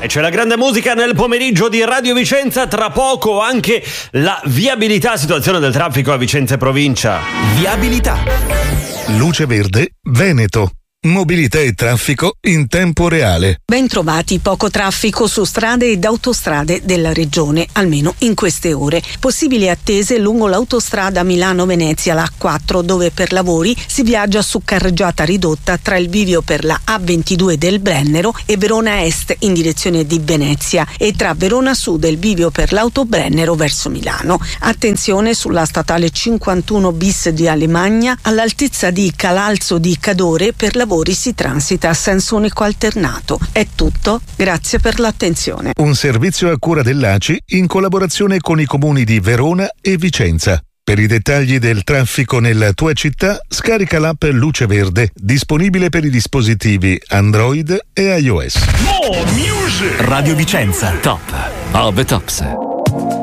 c'è la grande musica nel pomeriggio di Radio Vicenza. Tra poco anche la viabilità, situazione del traffico a Vicenza e provincia. Viabilità. Luce Verde Veneto. Mobilità e traffico in tempo reale. Ben trovati, poco traffico su strade ed autostrade della regione, almeno in queste ore. Possibili attese lungo l'autostrada Milano-Venezia, la A4, dove per lavori si viaggia su carreggiata ridotta tra il bivio per la A22 del Brennero e Verona Est in direzione di Venezia e tra Verona Sud e il bivio per l'autobrennero verso Milano. Attenzione sulla statale 51 bis di Alemagna all'altezza di Calalzo di Cadore per lavori si transita a senso unico alternato. È tutto, grazie per l'attenzione. Un servizio a cura dell'ACI in collaborazione con i comuni di Verona e Vicenza. Per i dettagli del traffico nella tua città, scarica l'app Luce Verde, disponibile per i dispositivi Android e iOS. Radio Vicenza, top of the tops.